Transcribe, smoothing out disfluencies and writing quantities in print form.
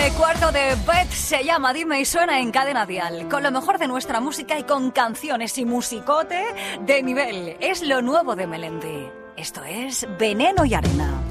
El cuarto de Bet se llama Dime y suena en Cadena Dial, con lo mejor de nuestra música y con canciones y musicote de nivel. Es lo nuevo de Melendi. Esto es Veneno y Arena.